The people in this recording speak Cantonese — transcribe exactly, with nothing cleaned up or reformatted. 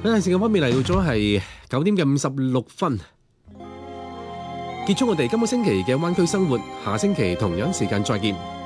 喺時間方面嚟到咗係九點嘅五十六分，結束我哋今個星期嘅灣區生活，下星期同樣時間再見。